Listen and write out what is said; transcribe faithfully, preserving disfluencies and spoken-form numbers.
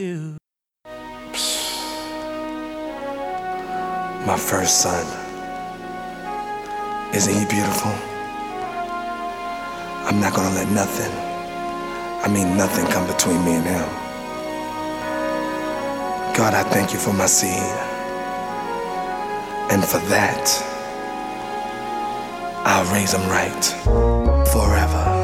My first son. Isn't he beautiful? I'm not gonna let nothing, I mean nothing, come between me and him. God, I thank you for my seed. And for that, I'll raise him right forever.